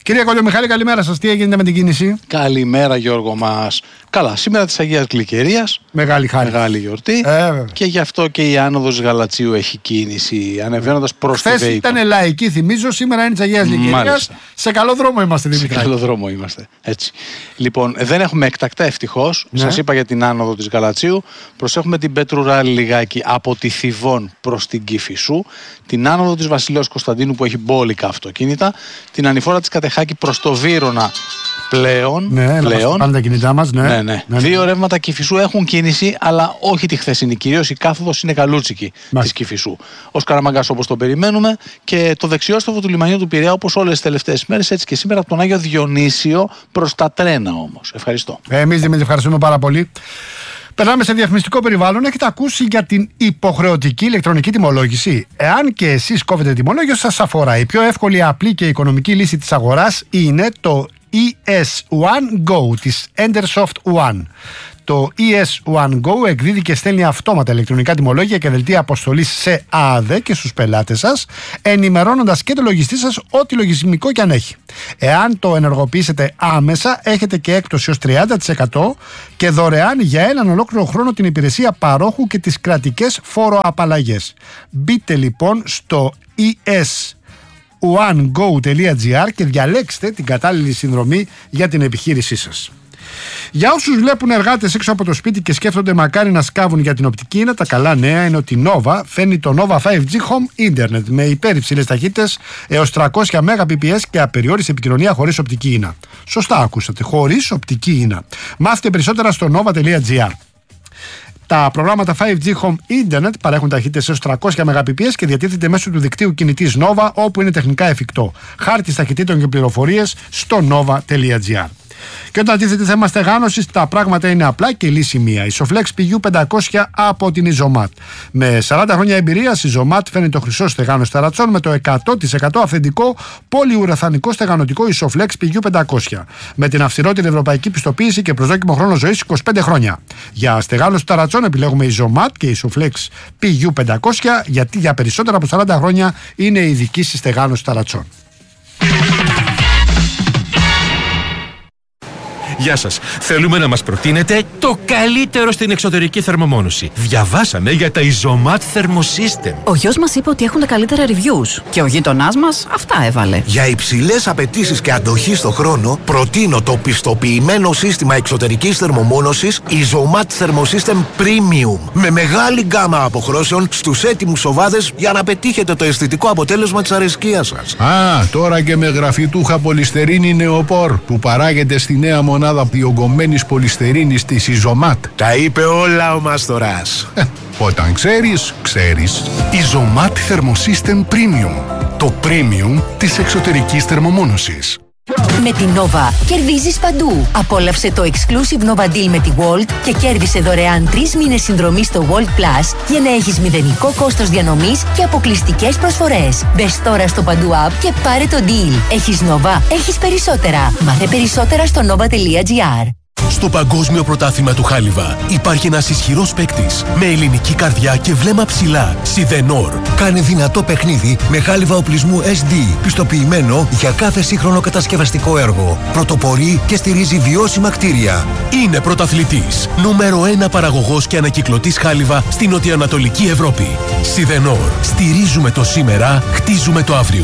Κύριε Κολιομιχάλη, καλημέρα σας. Τι έγινε με την κίνηση? Καλημέρα, Γιώργο μας. Καλά, σήμερα της Αγίας Γλυκερίας. Μεγάλη χάρη. Μεγάλη γιορτή. Ε, και γι' αυτό και η άνοδος Γαλατσίου έχει κίνηση, ανεβαίνοντας προς τη Βέικο. Χθες ήταν λαϊκή, θυμίζω. Σήμερα είναι της Αγίας Γλυκερίας. Σε καλό δρόμο είμαστε, Δημήτρη. Σε καλό δρόμο είμαστε. Έτσι. Λοιπόν, δεν έχουμε έκτακτα, ευτυχώς. Ναι. Σας είπα για την άνοδο της Γαλατσίου. Προσέχουμε την Πέτρου Ράλη λιγάκι από τη Θηβών προς την Κηφισού. Την άνοδο της Βασιλέως Κωνσταντίνου που έχει μπόλικα αυτοκίνητα. Την ανηφόρα της Κατεχάκη προς το Βύρωνα. Πλέον, ναι, πλέον. Πάνε τα κινητά μας, ναι. Ναι, ναι. Ναι, ναι. Δύο ρεύματα Κηφισού έχουν κίνηση, αλλά όχι τη χθεσινή. Κυρίως η κάθοδος είναι καλούτσικη της Κηφισού. Ως Καραμαγκάς, όπως το περιμένουμε, και το δεξιόστροφο του λιμανιού του Πειραιά, όπως όλες τις τελευταίες μέρες, έτσι και σήμερα από τον Άγιο Διονύσιο προς τα τρένα όμως. Ευχαριστώ. Εμείς Δημήτρη, ευχαριστούμε πάρα πολύ. Περνάμε σε διαφημιστικό περιβάλλον. Έχετε ακούσει για την υποχρεωτική ηλεκτρονική τιμολόγηση? Εάν και εσείς κόβετε τιμολόγιο, σας αφορά. Η πιο εύκολη, απλή και οικονομική λύση της αγοράς είναι το ι ες One Go της Endersoft One. Το ι ες One Go εκδίδει και στέλνει αυτόματα ηλεκτρονικά τιμολόγια και δελτία αποστολής σε ΑΔΕ και στους πελάτες σας, ενημερώνοντας και το λογιστή σας ό,τι λογισμικό και αν έχει. Εάν το ενεργοποιήσετε άμεσα, έχετε και έκπτωση ως τριάντα τοις εκατό και δωρεάν για έναν ολόκληρο χρόνο την υπηρεσία παρόχου και τις κρατικές φόροαπαλλαγές. Μπείτε λοιπόν στο ι ες one go τελεία τζι άρ και διαλέξτε την κατάλληλη συνδρομή για την επιχείρησή σας. Για όσους βλέπουν εργάτες έξω από το σπίτι και σκέφτονται μακάρι να σκάβουν για την οπτική ίνα, τα καλά νέα είναι ότι η Nova φέρνει το Nova φάιβ τζι Home Internet με υπερυψηλές ταχύτητες έως τριακόσια Mbps και απεριόριστη επικοινωνία χωρίς οπτική ίνα. Σωστά ακούσατε, χωρίς οπτική ίνα. Μάθετε περισσότερα στο nova τελεία τζι άρ. Τα προγράμματα φάιβ τζι Home Internet παρέχουν ταχύτητες έως τριακόσια Mbps και διατίθεται μέσω του δικτύου κινητής Nova, όπου είναι τεχνικά εφικτό. Χάρτης ταχυτήτων και πληροφορίες στο nova τελεία τζι άρ. Και όταν τίθεται θέμα στεγάνωσης, τα πράγματα είναι απλά και λύση μία. Η Soflex πι γιου πεντακόσια από την Isomat. Με σαράντα χρόνια εμπειρίας, η Isomat φέρνει το χρυσό στεγάνος ταρατσών με το εκατό τοις εκατό αυθεντικό πολυουραθανικό στεγανοτικό Isoflex πι γιου πεντακόσια. Με την αυστηρότερη ευρωπαϊκή πιστοποίηση και προσδόκιμο χρόνο ζωής είκοσι πέντε χρόνια. Για στεγάνωση ταρατσών επιλέγουμε Isomat και Isoflex πι γιου πεντακόσια, γιατί για περισσότερα από σαράντα χρόνια είναι ειδική στη στεγάνωση ταρατσών. Γεια σας. Θέλουμε να μας προτείνετε το καλύτερο στην εξωτερική θερμομόνωση. Διαβάσαμε για τα Isomat Thermosystem. Ο γιος μας είπε ότι έχουν τα καλύτερα reviews. Και ο γείτονάς μας αυτά έβαλε. Για υψηλές απαιτήσεις και αντοχή στο χρόνο, προτείνω το πιστοποιημένο σύστημα εξωτερικής θερμομόνωσης Isomat Thermosystem Premium. Με μεγάλη γκάμα αποχρώσεων στους έτοιμους σοβάδες για να πετύχετε το αισθητικό αποτέλεσμα της αρεσκίας σας. Α, τώρα και με γραφιτούχα πολυστερίνη νεοπόρ που παράγεται στη νέα μονάδα διογκωμένης πολυστερίνης της Isomat. Τα είπε όλα ο Μάστορας. Όταν ξέρεις, ξέρεις. Isomat Thermosystem Premium. Το premium της εξωτερικής θερμομόνωσης. Με την Nova κερδίζεις παντού. Απόλαυσε το exclusive Nova Deal με τη Walt και κέρδισε δωρεάν τρεις μήνες συνδρομή στο Walt Plus για να έχεις μηδενικό κόστος διανομής και αποκλειστικές προσφορές. Μπες τώρα στο παντού app και πάρε το deal. Έχεις Nova, έχεις περισσότερα. Μάθε περισσότερα στο nova τελεία τζι άρ. Στο Παγκόσμιο Πρωτάθλημα του Χάλιβα υπάρχει ένας ισχυρός παίκτης με ελληνική καρδιά και βλέμμα ψηλά. Σιδενόρ. Κάνε δυνατό παιχνίδι με χάλιβα οπλισμού ες ντι, πιστοποιημένο για κάθε σύγχρονο κατασκευαστικό έργο. Πρωτοπορεί και στηρίζει βιώσιμα κτίρια. Είναι πρωταθλητής. Νούμερο ένα παραγωγός και ανακυκλωτής χάλιβα στην νοτιοανατολική Ευρώπη. Σιδενόρ. Στηρίζουμε το σήμερα, χτίζουμε το αύριο.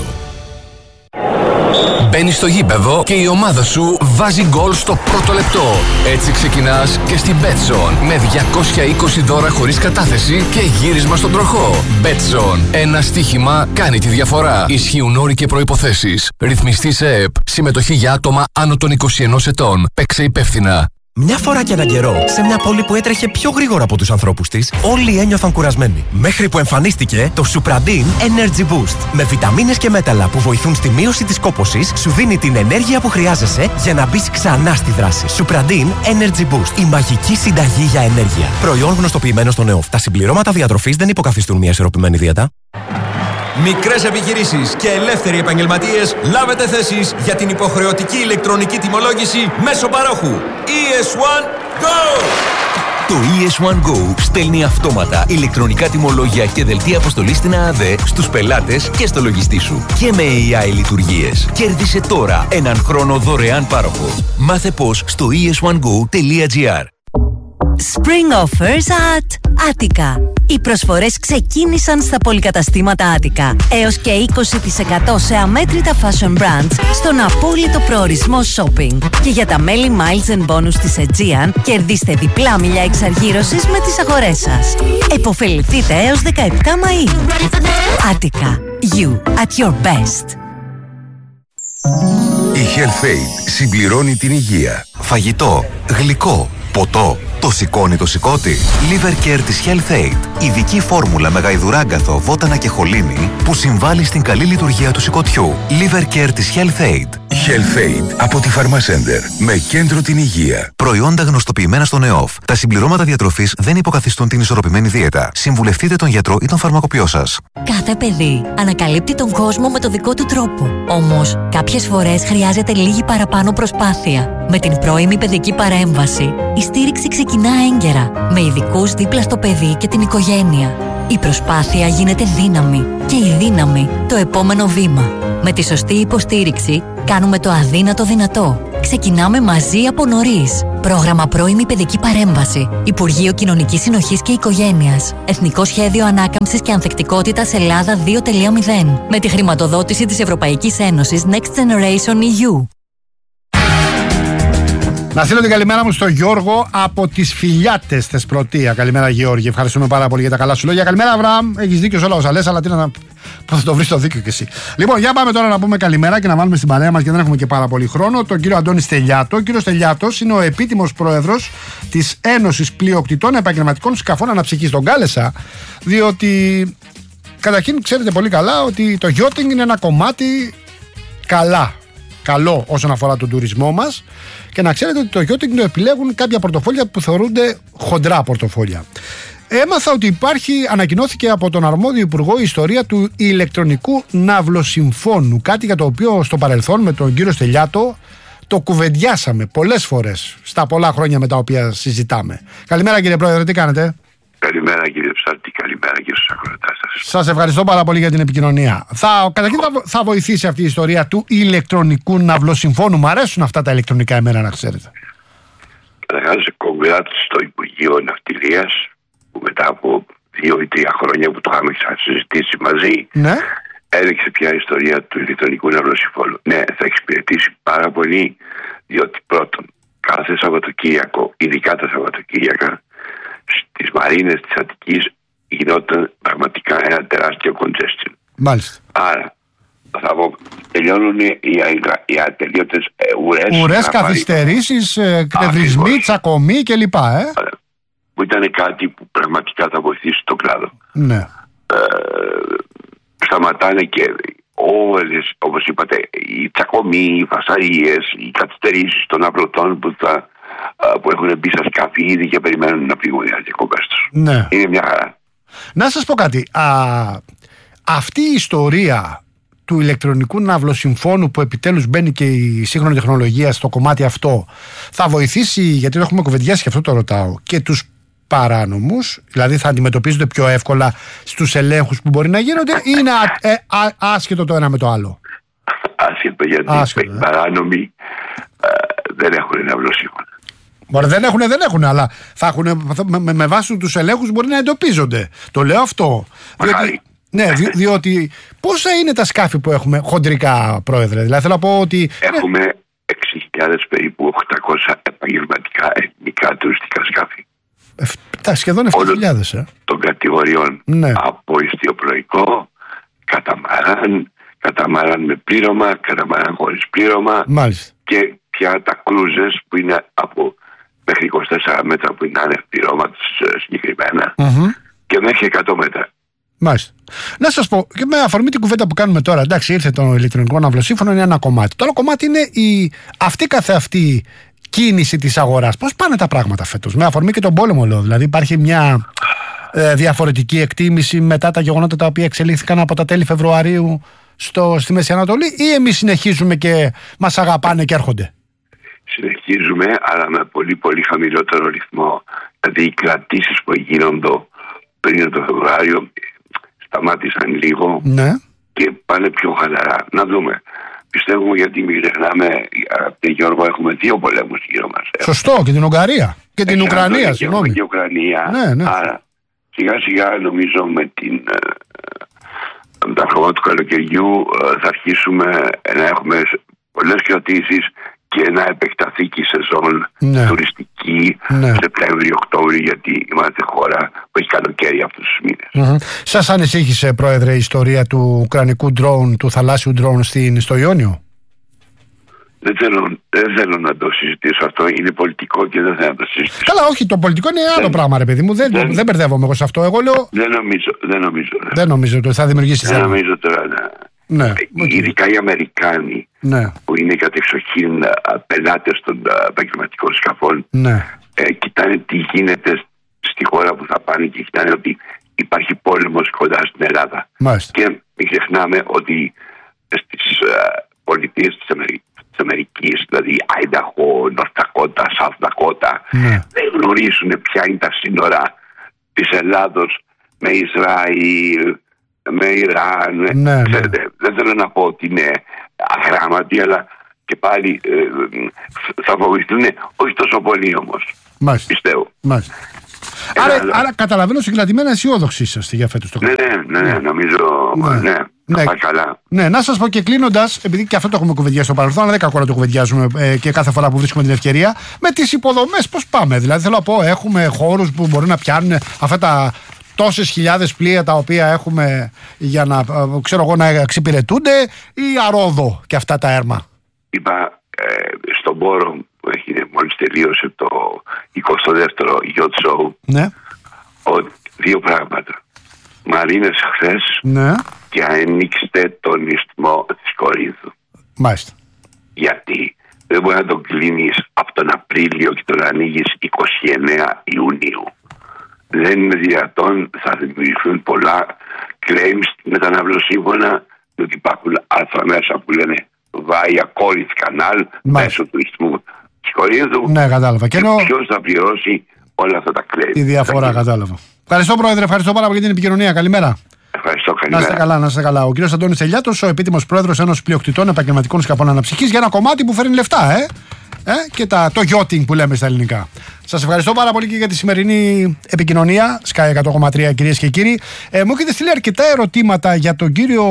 Μπαίνεις στο γήπεδο και η ομάδα σου βάζει γκολ στο πρώτο λεπτό. Έτσι ξεκινάς και στην Betson με διακόσια είκοσι δώρα χωρίς κατάθεση και γύρισμα στον τροχό. Betson. Ένα στοίχημα κάνει τη διαφορά. Ισχύουν όροι και προϋποθέσεις. Ρυθμιστή σε ΕΕΠ. Συμμετοχή για άτομα άνω των είκοσι ενός ετών. Παίξε υπεύθυνα. Μια φορά και έναν καιρό, σε μια πόλη που έτρεχε πιο γρήγορα από τους ανθρώπους της, όλοι ένιωθαν κουρασμένοι. Μέχρι που εμφανίστηκε το Supradin Energy Boost. Με βιταμίνες και μέταλλα που βοηθούν στη μείωση της κόπωσης, σου δίνει την ενέργεια που χρειάζεσαι για να μπεις ξανά στη δράση. Supradin Energy Boost. Η μαγική συνταγή για ενέργεια. Προϊόν γνωστοποιημένο στον ΕΟΦ. Τα συμπληρώματα διατροφής δεν υποκαθιστούν μια ισορροπημένη δίαιτα. Μικρές επιχειρήσεις και ελεύθεροι επαγγελματίες, λάβετε θέσεις για την υποχρεωτική ηλεκτρονική τιμολόγηση μέσω παρόχου. ι ες One Go! Το ι ες One Go στέλνει αυτόματα ηλεκτρονικά τιμολόγια και δελτία αποστολής στην ΑΑΔΕ στους πελάτες και στο λογιστή σου. Και με έι άι λειτουργίες. Κέρδισε τώρα έναν χρόνο δωρεάν πάροχο. Μάθε πώς στο ι ες one go τελεία τζι άρ. Spring offers at Attica. Οι προσφορές ξεκίνησαν στα πολυκαταστήματα Attica. Έως και είκοσι τοις εκατό σε αμέτρητα fashion brands στον απόλυτο προορισμό shopping. Και για τα μέλη Miles and Bonus της Aegean, κερδίστε διπλά μιλιά εξαργύρωσης με τις αγορές σας. Εποφεληθείτε έως δεκαεπτά Μαΐου. Attica. You at your best. Η HealthAid συμπληρώνει την υγεία. Φαγητό, γλυκό, ποτό. Το σηκώνει το σηκώτη. Liver Care της HealthAid. Ειδική φόρμουλα με γαϊδουράγκαθο, βότανα και χολίνη που συμβάλλει στην καλή λειτουργία του σηκωτιού. Liver Care της HealthAid. HealthAid από τη Pharmacenter με κέντρο την υγεία. Προϊόντα γνωστοποιημένα στον ΕΟΦ. Τα συμπληρώματα διατροφής δεν υποκαθιστούν την ισορροπημένη δίαιτα. Συμβουλευτείτε τον γιατρό ή τον φαρμακοποιό σας. Κάθε παιδί ανακαλύπτει τον κόσμο με το δικό του τρόπο. Όμως, κάποιες φορές χρειάζεται λίγη παραπάνω προσπάθεια. Με την πρώιμη παιδική παρέμβαση, η στήριξη ξεκινά έγκαιρα, με ειδικούς δίπλα στο παιδί και την οικογένεια. Η προσπάθεια γίνεται δύναμη και η δύναμη το επόμενο βήμα. Με τη σωστή υποστήριξη, κάνουμε το αδύνατο δυνατό. Ξεκινάμε μαζί από νωρίς. Πρόγραμμα Πρώιμη Παιδική Παρέμβαση. Υπουργείο Κοινωνικής Συνοχής και Οικογένειας. Εθνικό Σχέδιο Ανάκαμψης και Ανθεκτικότητας Ελλάδα δύο κόμμα μηδέν. Με τη χρηματοδότηση της Ευρωπαϊκής Ένωσης Next Generation ι γιου. Να στείλω την καλημέρα μου στο Γιώργο από τις Φιλιάτες Θεσπρωτεία. Καλημέρα, Γιώργη. Ευχαριστούμε πάρα πολύ για τα καλά σου λόγια. Καλημέρα, Αβραάμ. Έχεις δίκιο σε όλα όσα λες, αλλά τι να. Πώς θα το βρεις το δίκιο κι εσύ. Λοιπόν, για πάμε τώρα να πούμε καλημέρα και να βάλουμε στην παρέα μας, γιατί δεν έχουμε και πάρα πολύ χρόνο, τον κύριο Αντώνη Στελιάτο. Ο κύριος Στελιάτος είναι ο επίτιμος πρόεδρος της Ένωσης Πλειοκτητών Επαγγελματικών Σκαφών Αναψυχής. Τον κάλεσα, διότι καταρχήν ξέρετε πολύ καλά ότι το yachting είναι ένα κομμάτι καλά. Καλό όσον αφορά τον τουρισμό μας, και να ξέρετε ότι το yachting το επιλέγουν κάποια πορτοφόλια που θεωρούνται χοντρά πορτοφόλια. Έμαθα ότι υπάρχει, ανακοινώθηκε από τον αρμόδιο υπουργό, η ιστορία του ηλεκτρονικού ναυλοσυμφώνου. Κάτι για το οποίο στο παρελθόν με τον κύριο Στελιάτο το κουβεντιάσαμε πολλές φορές στα πολλά χρόνια με τα οποία συζητάμε. Καλημέρα, κύριε Πρόεδρε, τι κάνετε? Καλημέρα, κύριε Ψάρτη, καλημέρα και στους ακροατάς σας. Σας ευχαριστώ πάρα πολύ για την επικοινωνία. Θα, καταρχήν θα, θα βοηθήσει αυτή η ιστορία του ηλεκτρονικού ναυλοσυμφώνου. Μ' αρέσουν αυτά τα ηλεκτρονικά εμένα, να ξέρετε. Καταρχάς, κογκράτ στο Υπουργείο Ναυτιλίας, που μετά από δύο ή τρία χρόνια που το είχαμε συζητήσει μαζί, ναι, έδειξε πια η ιστορία του ηλεκτρονικού ναυλοσυμφώνου. Ναι, θα εξυπηρετήσει πάρα πολύ, διότι πρώτον, κάθε Σαββατοκύριακο, ειδικά τα Σαββατοκύριακα, στις μαρίνες της Αττικής γινόταν πραγματικά ένα τεράστιο congestion. Μάλιστα. Άρα θα τελειώνουν οι, οι ατελείωτες ουρές. Ουρές, καθυστερήσεις, εκνευρισμοί, τσακωμοί κλπ. Ε? Που ήταν κάτι που πραγματικά θα βοηθήσει τον κλάδο. Ναι. Ε, σταματάνε και όλες, όπως είπατε, οι τσακωμοί, οι φασαρίες, οι καθυστερήσεις των απλωτών που θα που έχουν μπει στα σκάφη ήδη και περιμένουν να φύγουν οι διακοπές τους. Ναι. Είναι μια χαρά. Να σας πω κάτι. Α, αυτή η ιστορία του ηλεκτρονικού ναυλοσυμφώνου που επιτέλους μπαίνει και η σύγχρονη τεχνολογία στο κομμάτι αυτό, θα βοηθήσει, γιατί το έχουμε κουβεντιάσει και αυτό το ρωτάω, και τους παράνομους, δηλαδή θα αντιμετωπίζονται πιο εύκολα στους ελέγχους που μπορεί να γίνονται, ή είναι α, ε, α, άσχετο το ένα με το άλλο? Άσχετο, γιατί άσχετο, οι παράνομοι ε, δεν έχουν ναυλοσύμφωνα. Μπορεί, δεν έχουν, δεν έχουν, αλλά θα έχουν, με, με, με βάση τους ελέγχους μπορεί να εντοπίζονται. Το λέω αυτό. Διότι, ναι, δι, διότι πόσα είναι τα σκάφη που έχουμε χοντρικά, Πρόεδρε? Δηλαδή θέλω να πω ότι έχουμε έξι χιλιάδες περίπου οκτακόσια επαγγελματικά εθνικά τουριστικά σκάφη. Εφτά, σχεδόν επτά χιλιάδες ε. των κατηγοριών, ναι, από ιστιοπλοϊκό, καταμαράν, καταμαράν με πλήρωμα, καταμαράν χωρίς πλήρωμα. Μάλιστα. Και πια τα κρούζες που είναι από μέχρι είκοσι τέσσερα μέτρα που είναι άνευ πληρώματος συγκεκριμένα, mm-hmm, και μέχρι εκατό μέτρα. Μάλιστα. Να σας πω, και με αφορμή την κουβέντα που κάνουμε τώρα, εντάξει, ήρθε το ηλεκτρονικό ναυλοσύμφωνο, είναι ένα κομμάτι. Το άλλο κομμάτι είναι η, αυτή καθεαυτή κίνηση της αγοράς. Πώς πάνε τα πράγματα φέτος? Με αφορμή και τον πόλεμο, λέω. Δηλαδή υπάρχει μια ε, διαφορετική εκτίμηση μετά τα γεγονότα τα οποία εξελίχθηκαν από τα τέλη Φεβρουαρίου στο, στη Μέση Ανατολή, ή εμείς συνεχίζουμε και μας αγαπάνε και έρχονται? συνεχίζουμε, αλλά με πολύ πολύ χαμηλότερο ρυθμό. Δηλαδή οι κρατήσεις που γίνονται πριν το Φεβρουάριο σταμάτησαν λίγο, ναι, και πάνε πιο χαλαρά. Να δούμε. Πιστεύουμε, γιατί μην ξεχνάμε, Γιώργο, έχουμε δύο πολέμους γύρω μας. Σωστό, και την Ουγγαρία και την Έχει Ουκρανία, και συγγνώμη. Και Ουκρανία. Ναι, ναι. Άρα σιγά σιγά νομίζω με την με τα χρώματα του καλοκαιριού θα αρχίσουμε να έχουμε πολλές κρατήσεις και να επεκταθεί και η σεζόν, ναι, τουριστική, ναι, Σεπτέμβριο-Οκτώβριο, γιατί είμαστε χώρα που έχει καλοκαίρι αυτούς τους μήνες. Mm-hmm. Σας ανησύχησε, Πρόεδρε, η ιστορία του ουκρανικού ντρόουν, του θαλάσσιου ντρόουν στην, στο Ιόνιο? Δεν θέλω, δεν θέλω να το συζητήσω αυτό. Είναι πολιτικό και δεν θέλω να το συζητήσω. Καλά, όχι, το πολιτικό είναι άλλο δεν, πράγμα, ρε παιδί μου. Δεν, δεν, δεν μπερδεύομαι εγώ σε αυτό. Εγώ λέω. Δεν νομίζω. Δεν νομίζω, ναι. δεν νομίζω ότι θα δημιουργήσει θέμα. Δεν νομίζω τώρα. Ναι. Ναι. Ειδικά οι Αμερικάνοι, ναι, που είναι κατεξοχήν πελάτες των επαγγελματικών σκαφών, ναι, ε, κοιτάνε τι γίνεται στη χώρα που θα πάνε και κοιτάνε ότι υπάρχει πόλεμος κοντά στην Ελλάδα. Μάλιστα. Και μην ξεχνάμε ότι στις uh, πολιτείες της Αμερικής, της Αμερικής, δηλαδή Άινταχο, Νορθ Ντακότα, Σαουθ Ντακότα, ναι, δεν γνωρίζουν ποια είναι τα σύνορα της Ελλάδος με Ισραήλ, με Ιράν. Ναι, ναι. Δεν θέλω να πω ότι είναι αγράμματοι, αλλά και πάλι ε, θα βοηθούν, όχι τόσο πολύ όμως. Μάλιστα. Πιστεύω. Μάλιστα. Άρα, άρα, άρα καταλαβαίνω συγκρατημένα αισιόδοξοι είσαστε για φέτος το χρόνο. Ναι, ναι, ναι, νομίζω. Ναι, ναι, ναι, πάει καλά. Ναι, να σας πω και κλείνοντας, επειδή και αυτό το έχουμε κουβεντιάσει στο παρελθόν, αλλά δεν κακό να το κουβεντιάζουμε ε, και κάθε φορά που βρίσκουμε την ευκαιρία, με τις υποδομές πώς πάμε? Δηλαδή, θέλω να πω, έχουμε χώρους που μπορούν να πιάνουν αυτά τα τόσες χιλιάδες πλοία τα οποία έχουμε για να, ξέρω εγώ, να εξυπηρετούνται, ή αρόδο και αυτά τα έρμα? Είπα ε, στον Πόρο που έχει μόλις τελείωσε το εικοστό δεύτερο Yacht Show, ναι, ότι δύο πράγματα. Μαρίνες χθες, ναι, και ανοίξτε τον ισθμό της Κορίνθου. Μάλιστα. Γιατί δεν μπορεί να τον κλείνεις από τον Απρίλιο και τον ανοίγεις εικοστή ενάτη Ιουνίου. Δεν είναι δυνατόν, θα δημιουργηθούν πολλά claims με τα ναυλοσύμφωνα, διότι υπάρχουν άρθρα μέσα που λένε Via Corinth Canal, μέσω του ισθμού της Κορίνθου. Ναι, κατάλαβα. Και, και ποιος θα πληρώσει όλα αυτά τα claims? Τη διαφορά, κατάλαβα. Ευχαριστώ, Πρόεδρε, ευχαριστώ πάρα πολύ για την επικοινωνία. Καλημέρα. Ευχαριστώ, καλημέρα. Να είστε καλά, να είστε καλά. Ο κύριος Αντώνης Ελιάτος, ο επίτιμος πρόεδρος Ένωσης Πλειοκτητών Επαγγελματικών Σκαφών Αναψυχής, για ένα κομμάτι που φέρνει λεφτά, ε, ε και τα, το yachting που λέμε στα ελληνικά. Σας ευχαριστώ πάρα πολύ και για τη σημερινή επικοινωνία. Sky εκατό κόμμα τρία, κυρίες και κύριοι. Ε, μου έχετε στείλει αρκετά ερωτήματα για τον κύριο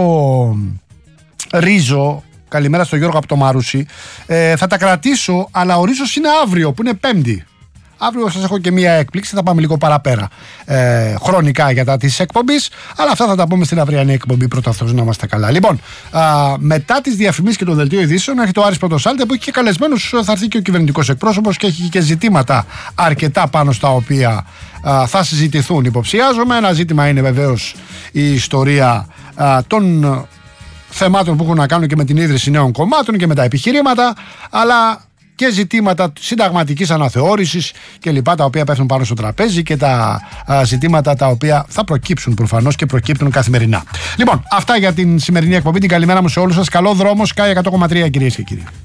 Ρίζο. Καλημέρα στον Γιώργο από το Μαρούσι. Ε, θα τα κρατήσω, αλλά ο Ρίζος είναι αύριο, που είναι Πέμπτη. Αύριο σας έχω και μία έκπληξη, θα πάμε λίγο παραπέρα ε, χρονικά για τα της εκπομπής, αλλά αυτά θα τα πούμε στην αυριανή εκπομπή. Πρώτα αυτός, να είμαστε καλά. Λοιπόν, α, μετά τις διαφημίσεις και το δελτίο ειδήσεων, έχει το Άρης Πρωτοσάλτε που έχει και καλεσμένους. Θα έρθει και ο κυβερνητικός εκπρόσωπος και έχει και ζητήματα αρκετά πάνω στα οποία α, θα συζητηθούν, υποψιάζομαι. Ένα ζήτημα είναι βεβαίως η ιστορία α, των θεμάτων που έχουν να κάνουν και με την ίδρυση νέων κομμάτων και με τα επιχειρήματα, αλλά και ζητήματα συνταγματικής αναθεώρησης και λοιπά, τα οποία πέφτουν πάνω στο τραπέζι, και τα α, ζητήματα τα οποία θα προκύψουν προφανώς και προκύπτουν καθημερινά. Λοιπόν, αυτά για την σημερινή εκπομπή. Την καλημέρα μου σε όλους σας. Καλό δρόμο, Sky εκατό κόμμα τρία, κυρίες και κύριοι.